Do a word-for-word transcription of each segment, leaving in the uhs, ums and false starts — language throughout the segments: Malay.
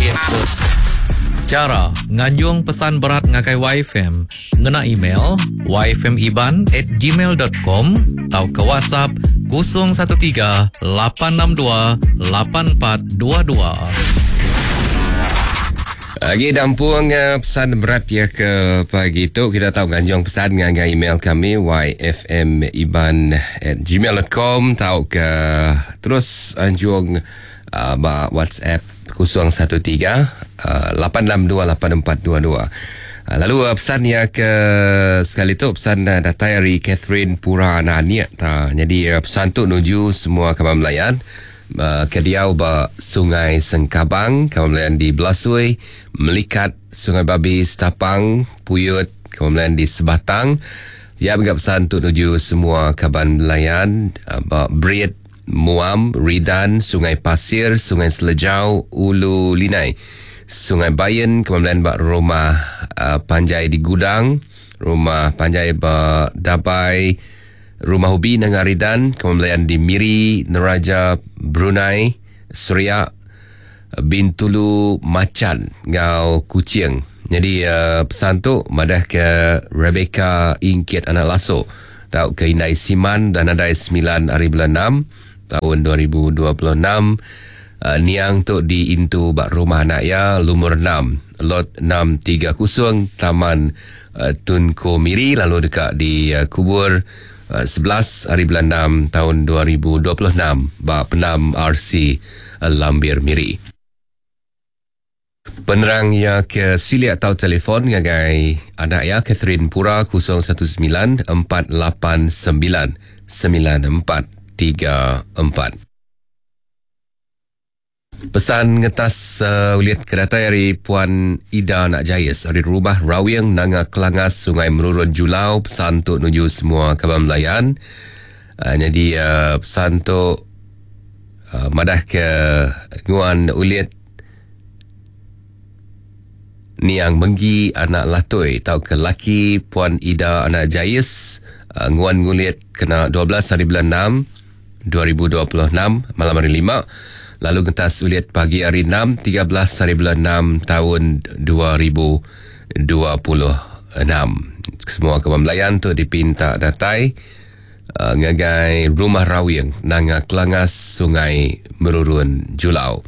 biasa. Cara nganjung pesan berat ngakai Y F M, ngena email y f m iban at gmail dot com atau ke WhatsApp kosong satu tiga lapan enam dua lapan empat dua dua. Lagi dampung uh, pesan berat ya ke pagi itu. Kita tahu ganjong pesan dengan email kami y f m iban at gmail dot com atau ke terus anjung uh, WhatsApp kosong satu tiga lapan enam dua lapan empat dua dua. Lalu uh, pesan ya ke sekali tu pesan uh, datang dari Catherine Pura Nania. Ta. Jadi uh, pesan tu nuju semua kawan melayan uh, ke Diau ba Sungai Sengkabang, kawan melayan di Belasui, Melikat, Sungai Babi, Setapang, Puyut, kawan melayan di Sebatang. Ya bagi pesan tu nuju semua kawan melayan uh, ba Breed, Muam, Ridan, Sungai Pasir, Sungai Selejau, Ulu Linai, Sungai Bayan, kemudian bak rumah uh, Panjai di Gudang, rumah Panjai bak Dabai, rumah Ubi dengan Ridan, kemudian di Miri, Neraja, Brunei, Surya, Bintulu, Macan, Ngau Kuching. Jadi uh, pesan tu madah ke Rebecca Ingkit anak Laso, tahu ke Inai Siman dan ada sembilan hari bulan enam tahun dua ribu dua puluh enam. uh, Niang tu di Intu bak rumah anak ya Lumur enam lot enam tiga kosong Taman uh, Tunku Miri, lalu dekat di uh, kubur uh, sebelas hari bulan enam tahun dua ribu dua puluh enam bak Penam R C uh, Lambir Miri. Penerang ya ke sili atau telefon ngagai anak ya Catherine Pura kosong satu sembilan empat lapan sembilan sembilan empat tiga empat. Pesan ngetas uh, uliat kedata dari Puan Ida Nak Jayes dari rumah Rawiang Nanga Kelangas Sungai Merurun Julau. Pesan tu nuju semua kawan melayan. Uh, jadi uh, pesan tu uh, madah ke nguan uliat Niang Menggi anak Latoi tau ke laki Puan Ida Anak Jayes. uh, nguan nguliat kena dua belas hari bulan enam dua ribu dua puluh enam malam hari lima. Lalu gentas uliat pagi hari enam tiga belas hari bulan enam tahun dua ribu dua puluh enam. Semua kawan melayan tu dipinta datai uh, ngagai rumah Rawiang Nanga Kelangas Sungai Merurun Julau.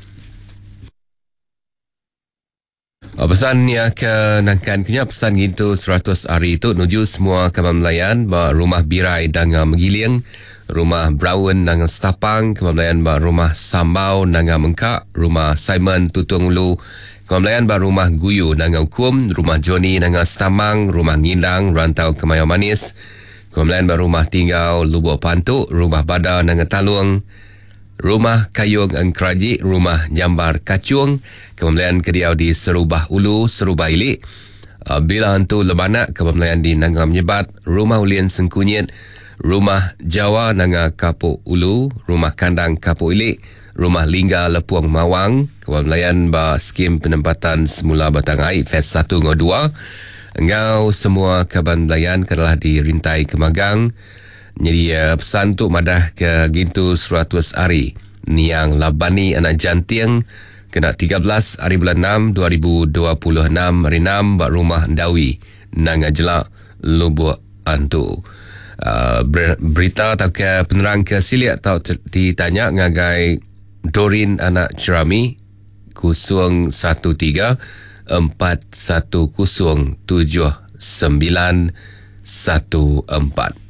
Uh, pesan ya ke nangkan punya pesan gitu seratus hari itu nuju semua kawan melayan ba rumah Birai Danga Megiling, rumah Brown Nanga Setapang, kawan melayan ba rumah Sambau Nanga Mengkak, rumah Simon Tutung Ulu, kawan melayan ba rumah Guyu Nanga Ukum, rumah Johnny Nanga Setamang, rumah Ngindang Rantau Kemayu Manis, kawan melayan ba rumah Tinggal Lubuk Pantuk, rumah Bada Nanga Talung, rumah Kayung Engkraji, rumah Jambar Kacung, kemudian kediau di Serubah Ulu, Serubah Ilik, uh, Bila Hantu Lebanak, kemudian di Nanga Menyebat, rumah Ulian Sengkunyit, rumah Jawa Nanga Kapuk Ulu, rumah Kandang Kapuk Ilik, rumah Lingga Lepuang Mawang, kemudian ba skim penempatan semula batang air Fes satu dan dua. Engau semua kaban belayan telah dirintai ke Magang. Jadi uh, pesan tu madah ke gintu seratus hari Niang Labani anak Jantiang kena tiga belas hari bulan enam dua ribu dua puluh enam hari enam bak rumah Ndawi Nanga Jelak Lubuk Antu. Uh, ber- berita atau ke penerang ke siliat atau ditanya ngagai Dorin anak Cerami kosong satu tiga empat satu kosong tujuh sembilan satu empat.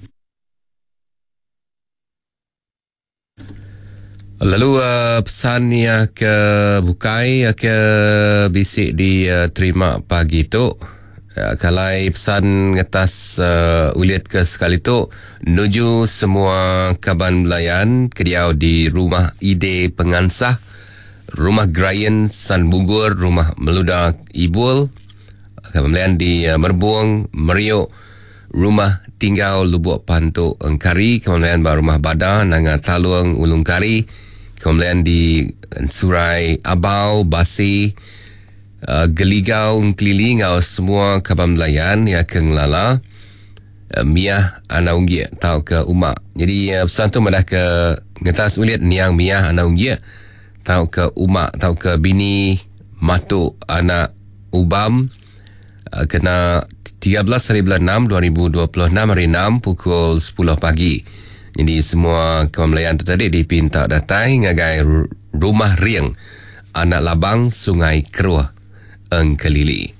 Lalu uh, pesan ya ke bukai ya ke bisik di uh, terima pagi tu. Uh, kalai pesan ngetas uh, uliat ke sekali tu nuju semua kaban belayan kediau di rumah Ide Pengansah, rumah Grayan San Bugur, rumah Meluda Ibul, kaban belayan di uh, Merbuang, Meriuk, rumah Tinggal Lubuk Pantuk Engkari, kemudian rumah Bada Nanga Talung Ulung Kari, kemudian di Surai Abau, Basi, uh, Geligau, Ngkeliling, semua kaban belayan ya ke Ngelala, uh, Miah Ana Unggia tau ke Umak. Jadi uh, pesan tu madah ke ngetas uliat Niang Miah Ana Unggia tau ke Umak, tau ke bini Matuk anak Ubam uh, kena tiga belas hari bulan enam dua ribu dua puluh enam hari enam pukul sepuluh pagi. Jadi semua kemelayan tu tadi dipinta datai ngagai rumah riang anak labang Sungai Keruh Engkelili.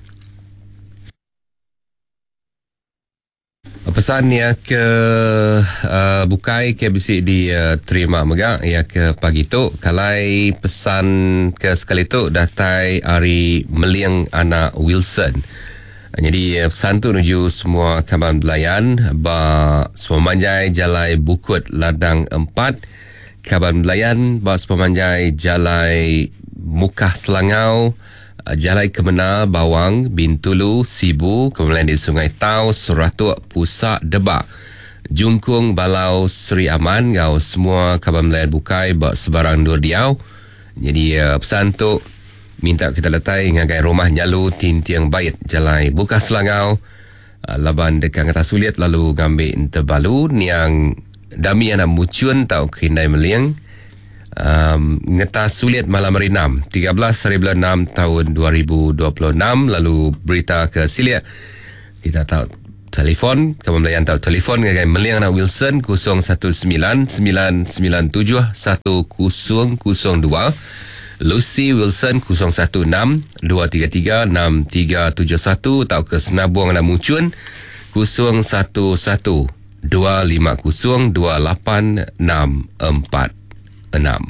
Pesan ya ke uh, bukai ke bisi di uh, terima megak ya ke pagi tu kalai pesan ke sekali tu datai hari meliang anak Wilson. Jadi uh, pesan tu menuju semua kawan belayan ba semua manjai jalai Bukut Ladang empat, kawan belayan ba semua manjai jalai Mukah Selangau, Jalai Kemenal, Bawang, Bintulu, Sibu, kemudian di Sungai Tau, Suratuk, Pusak, Debak, Jungkung, Balau, Seri Aman, gau semua kabar melayan bukai bak sebarang dur diau. Jadi uh, pesan tu minta kita letai ngagai rumah nyalu Tintiang Bait, Jalai Buka Selangau, uh, laban dekat kata sulit lalu ngambil interbalu niang dami anak mucun tau kindai meliang. Um, ngetas sulit malam hari enam tiga belas hari bulan enam tahun dua ribu dua puluh enam. Lalu berita ke Silia kita tahu telefon kamu melayan tahu telefon ngagai meliang anak Wilson kosong satu sembilan sembilan sembilan tujuh satu kosong kosong dua, Lucy Wilson kosong satu enam dua tiga tiga enam tiga tujuh satu, tahu ke Senabuang anak Mucun kosong satu satu dua lima kosong dua lapan enam empat enam.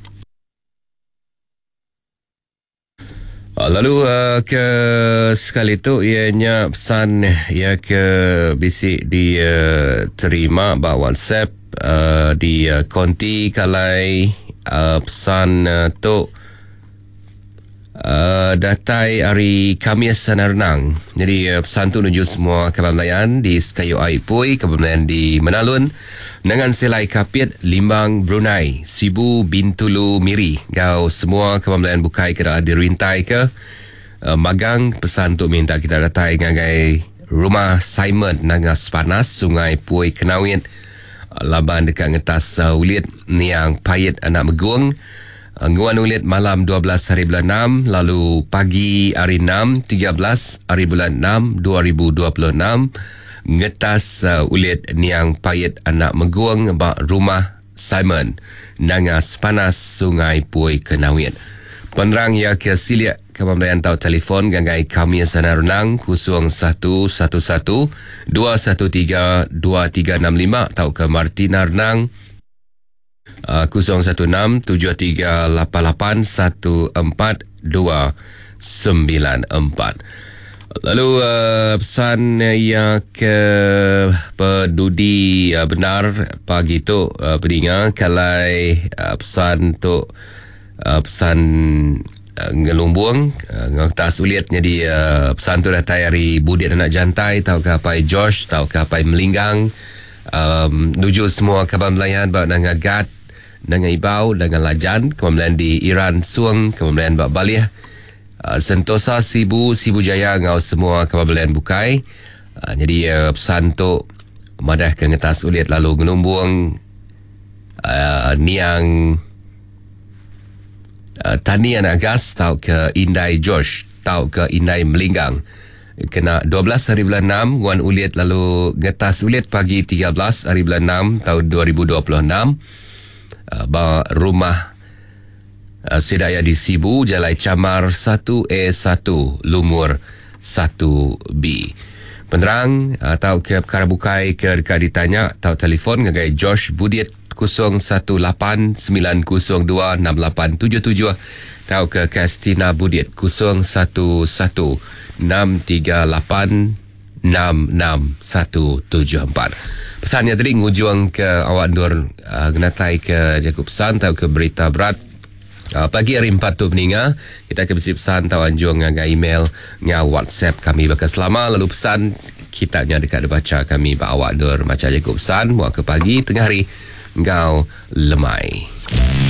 Lalu uh, ke sekali tu ianya pesan ya ke bisik di uh, terima bah WhatsApp uh, di uh, konti kalai uh, pesan uh, tu uh, datai hari Khamis sana renang. Jadi uh, pesan tu menuju semua kawan melayan di Sekayu Aipui, kawan melayan di Menalun, dengan Selai Kapit, Limbang, Brunei, Sibu, Bintulu, Miri. Gau semua kawan melayan bukai kena dirintai ke uh, magang. Pesan tu minta kita datai ngagai rumah Simon Nangas Panas, Sungai Pui Kenawit, uh, laban dekat ngetas uh, ulit niang payet anak Megung. uh, Nguan ulit malam dua belas hari bulan enam, lalu pagi hari enam tiga belas hari bulan enam dua ribu dua puluh enam. Ngetas uh, ulit niang payet anak Meguang bak rumah Simon Nangas Panas, Sungai Pui Kenawit. Penerang ya ke Silia kawan melayan tahu telefon gangai kami sana renang kosong satu satu satu dua satu tiga dua tiga enam lima, tahu ke Martina renang uh, kosong satu enam tujuh tiga lapan lapan satu empat dua sembilan empat. Lalu uh, pesan yang ke peduli uh, benar pagi tu uh, peninga kalai uh, pesan tu uh, pesan uh, ngelumbung uh, ngaktas ulit. Jadi uh, pesan tu datai hari Budit anak jantai, tahu ke apa Josh, tahu ke apa Melinggang, um, nuju semua kabar melayan bak dengan Gat, dengan Ibau, dengan Lajan, kemudian di Iran Suang, kemudian bak Balih, Uh, Sentosa, Sibu, Sibu Jaya, ngau semua kabar belian bukai. Uh, jadi uh, pesan tu madah ke ngetas ulit lalu genumbung uh, niang uh, Tani anak gas, tahu ke Indai Josh, tahu ke Indai Melinggang. Kena dua belas hari bulan enam, nguan ulit lalu ngetas ulit pagi tiga belas hari bulan enam tahun dua ribu dua puluh enam. Uh, bawa rumah Uh, sedaya di Sibu, Jalai Camar satu A satu, Lumur satu B. Penerang uh, tahu ke perkara bukai ke dekat ditanya, tahu telefon ngagai Josh Budit kosong satu lapan sembilan kosong dua enam lapan tujuh tujuh, tahu ke Kristina Budit kosong satu satu enam tiga lapan enam enam satu tujuh empat. Pesannya tadi ngujung ke awak Nur uh, genatai ke jaga pesan, tahu ke berita berat. Uh, pagi hari empat tu peninga kita akan beri pesan tahu anjung ngaga email ngau WhatsApp kami bakas selama. Lalu pesan kita nya dekat baca kami ba awak dur macam jaga pesan buat ke pagi tengah hari ngau lemai.